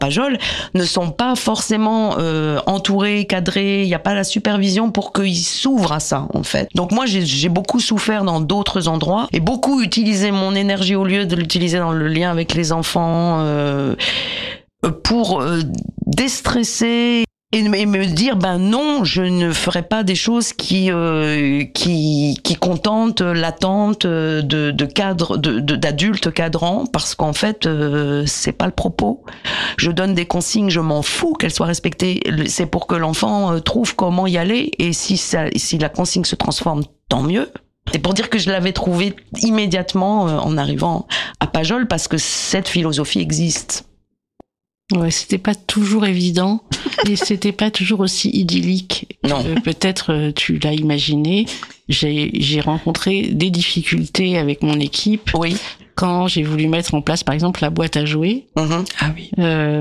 Pajol, ne sont pas forcément entourés, cadrés. Il n'y a pas la supervision pour qu'ils s'ouvrent à ça, en fait. Donc moi, j'ai beaucoup souffert dans d'autres endroits et beaucoup utilisé mon énergie au lieu de l'utiliser dans le lien avec les enfants pour déstresser et me dire non, je ne ferai pas des choses qui contentent l'attente de cadres, d'adultes cadrants, parce qu'en fait c'est pas le propos. Je donne des consignes, je m'en fous qu'elles soient respectées. C'est pour que l'enfant trouve comment y aller, et si la consigne se transforme, tant mieux. C'est pour dire que je l'avais trouvé immédiatement en arrivant à Pajol, parce que cette philosophie existe. Ouais, c'était pas toujours évident et c'était pas toujours aussi idyllique. Non. Peut-être tu l'as imaginé. J'ai rencontré des difficultés avec mon équipe. Oui. Quand j'ai voulu mettre en place, par exemple, la boîte à jouer. Mm-hmm. Ah oui.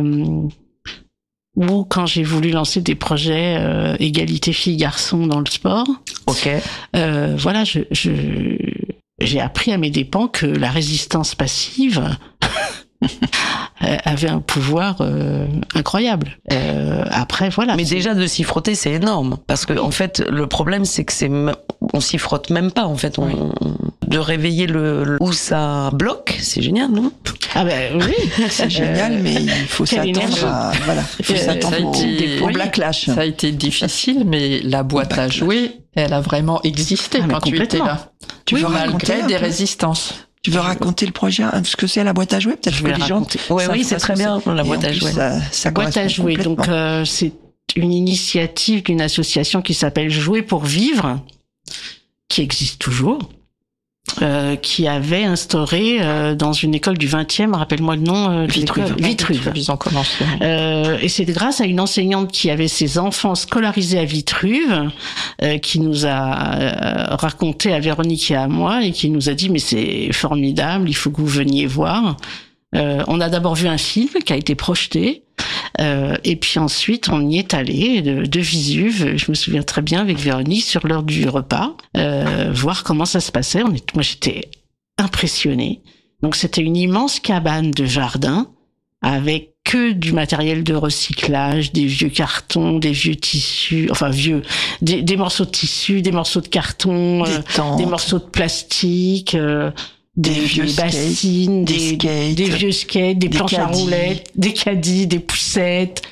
Ou quand j'ai voulu lancer des projets égalité filles-garçons dans le sport. Ok. Voilà, j'ai appris à mes dépens que la résistance passive avait un pouvoir incroyable. Après, voilà. Mais déjà de s'y frotter, c'est énorme, parce que en fait, le problème, c'est que on s'y frotte même pas. En fait, de réveiller où ça bloque, c'est génial, non? Ah ben oui, c'est génial, mais il faut s'attendre au backlash. Ça a été difficile, mais la boîte à jouer, elle a vraiment existé quand tu étais là. Tu veux malgré des résistances. Tu veux raconter le projet, ce que c'est la boîte à jouer, peut-être je vais que les gens. Oui, c'est très bien la boîte à jouer. Ça boîte à jouer, donc c'est une initiative d'une association qui s'appelle Jouer pour vivre, qui existe toujours. Qui avait instauré dans une école du 20e, rappelle-moi le nom, Vitruve. Ils ont commencé. Et c'est grâce à une enseignante qui avait ses enfants scolarisés à Vitruve, qui nous a raconté à Véronique et à moi, et qui nous a dit mais c'est formidable, il faut que vous veniez voir. On a d'abord vu un film qui a été projeté, et puis ensuite on y est allé de visu, je me souviens très bien avec Véronique, sur l'heure du repas, voir comment ça se passait. Moi j'étais impressionnée. Donc c'était une immense cabane de jardin avec que du matériel de recyclage, des vieux cartons, des vieux tissus, enfin des morceaux de tissu, des morceaux de carton, des morceaux de plastique, des vieux bassines, des vieux skates, des planches à roulettes, des caddies, des poussettes,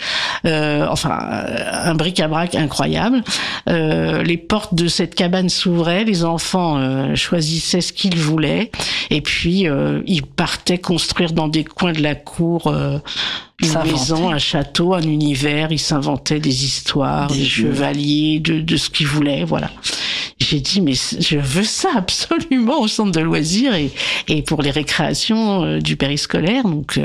un bric-à-brac incroyable. Les portes de cette cabane s'ouvraient, les enfants choisissaient ce qu'ils voulaient, et puis ils partaient construire dans des coins de la cour une maison, un château, un univers. Ils s'inventaient des histoires, des chevaliers, de ce qu'ils voulaient, voilà. J'ai dit, mais je veux ça absolument au centre de loisirs et pour les récréations du périscolaire. Donc,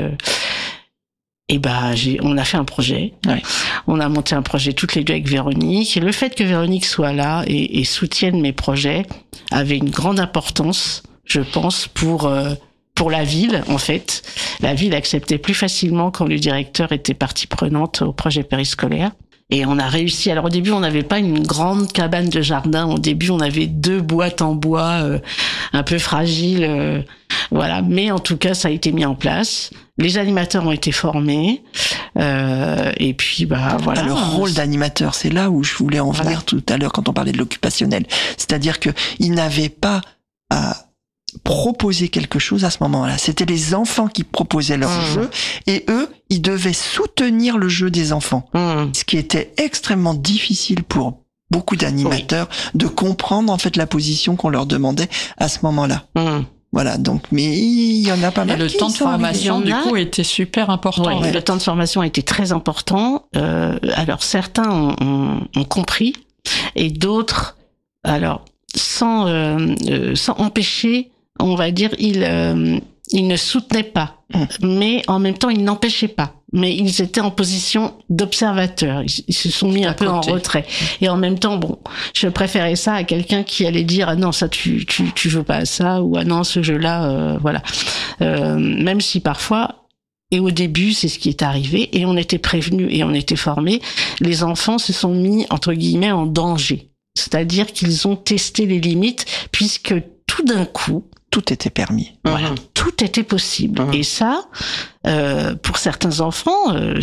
on a fait un projet. Ouais. On a monté un projet toutes les deux avec Véronique. Et le fait que Véronique soit là et soutienne mes projets avait une grande importance, je pense, pour la ville, en fait. La ville acceptait plus facilement quand le directeur était partie prenante au projet périscolaire. Et on a réussi. Alors au début, on n'avait pas une grande cabane de jardin. Au début, on avait 2 boîtes en bois un peu fragiles. Voilà. Mais en tout cas, ça a été mis en place. Les animateurs ont été formés. Et puis, voilà. Le rôle d'animateur, c'est là où je voulais en venir tout à l'heure quand on parlait de l'occupationnel. C'est-à-dire que ils n'avaient pas à proposer quelque chose à ce moment-là. C'était les enfants qui proposaient leur jeu et eux, ils devaient soutenir le jeu des enfants. Ce qui était extrêmement difficile pour beaucoup d'animateurs de comprendre en fait la position qu'on leur demandait à ce moment-là. Voilà, donc, mais il y en a pas mal. Et le temps de formation, du coup, était super important. Le temps de formation a été très important. Alors, certains ont compris et d'autres, alors, sans empêcher, on va dire, ils ne soutenaient pas, mais en même temps, ils n'empêchaient pas. Mais ils étaient en position d'observateur. Ils se sont mis un peu en retrait. Et en même temps, je préférais ça à quelqu'un qui allait dire, ah non, ça, tu joues pas à ça, ou ah non, ce jeu-là, voilà. Même si parfois, et au début, c'est ce qui est arrivé, et on était prévenus et on était formés, les enfants se sont mis, entre guillemets, en danger. C'est-à-dire qu'ils ont testé les limites, puisque tout d'un coup, tout était permis. Voilà, tout était possible. Et ça, pour certains enfants,